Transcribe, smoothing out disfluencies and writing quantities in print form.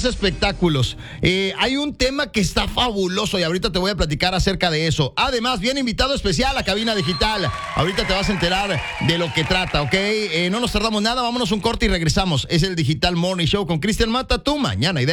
más espectáculos. Hay un tema que está fabuloso y ahorita te voy a platicar acerca de eso. Además, viene invitado especial a Cabina Digital. Ahorita te vas a enterar de lo que trata, ¿ok? No nos tardamos nada, vámonos un corte y regresamos. Es el Digital Morning Show con Cristian Mata, tu mañana idea.